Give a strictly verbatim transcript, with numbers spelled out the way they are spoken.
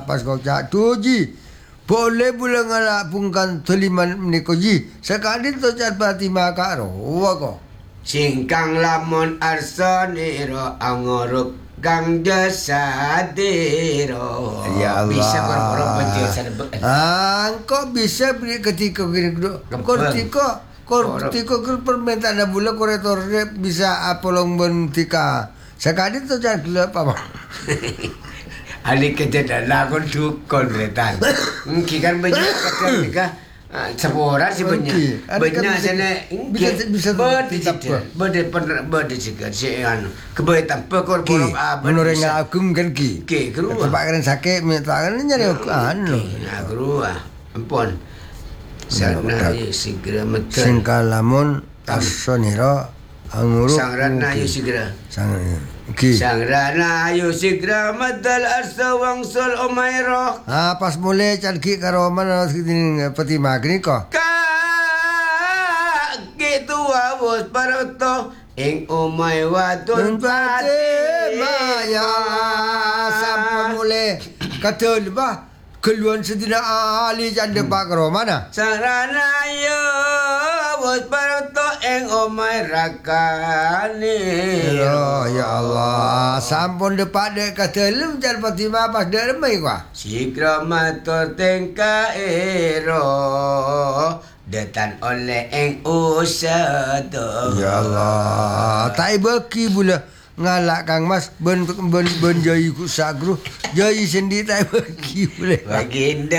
pas kau cak tu ji. Boleh pula ngalak pungkan teliman meniko ji. Sekali tu cat Fatimah kak roh kau. Singkang lamun arsaniro angoruk kang jasadiro. Ya Allah. Bisa korang penjelasan. Ah, kau bisa beri ketika gini dulu. Kau ketika kau ketika kau permintaan bulan korektor bisa apolong bentika. Sekali tu jangan gelap apa. Alik kerja dah lakon dukon retan. Mungkin kan banyak kata mereka. Seborang sih banyak. Banyak sana bisa bisa berdigital, berdigital, berdigital. Si anu kebetulan pekor porok apa? Menurut aku kan ki. Ki keruah. Sebab kan sakit minta kan nyari anu. Nah keruah. Ampun. Sana segera meter. Singkalamun arsoniro anguru. Sangrana ayo segera. Sang ki. Sangrana ayo segera medal arsa wangsul omairo. Ah pas mulai calki karo mana sini peti magni ko. Ka gitu awos paroto ing omai wadon Fatimah ya sampai mulai kata lebah keluar sedina ali janda pak karo mana. Sarana yo awos paroto ing omai rakane. Ya ya Allah sampun depak dek kata lem jan Fatimah pas dek remai ko. Sikra matur tengka ero detan oleh eng usado. Ya Allah tak beki pula ngalak Kang Mas ben ben ben jai ku sagru jai sendiri tak beki pula. Baginda